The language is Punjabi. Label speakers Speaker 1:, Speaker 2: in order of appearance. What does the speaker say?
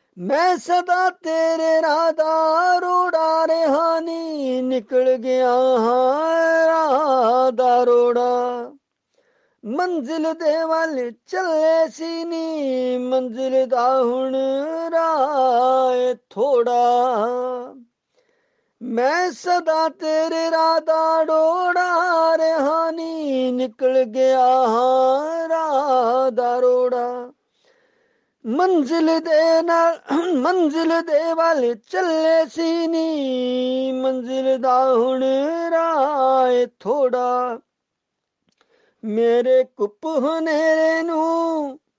Speaker 1: ਮੈਂ ਸਦਾ ਤੇਰੇ ਰਾਹ ਦਾ ਰੋੜਾ ਰਿਹਾ ਨੀ, ਨਿਕਲ ਗਿਆ ਹਾਂ ਰਾਹ ਦਾ ਰੋੜਾ। ਮੰਜ਼ਿਲ ਦੇ ਵੱਲ ਚੱਲੇ ਸੀ ਨੀ, ਮੰਜ਼ਿਲ ਦਾ ਹੁਣ ਰਾਹ ਏ ਥੋੜਾ। ਮੈਂ ਸਦਾ ਤੇਰੇ ਰਾਹ ਦਾ ਰੋੜਾ ਰਿਹਾ ਨੀ, ਨਿਕਲ ਗਿਆ ਹਾਂ ਰਾਹ ਦਾ ਰੋੜਾ। ਮੰਜ਼ਿਲ ਦੇ ਵੱਲ ਚੱਲੇ ਸੀ ਨੀ, ਮੰਜ਼ਿਲ ਦਾ ਹੁਣ ਰਾਹ ਏ ਥੋੜਾ। ਮੇਰੇ ਕੁੱਪ ਹਨੇਰੇ ਨੂੰ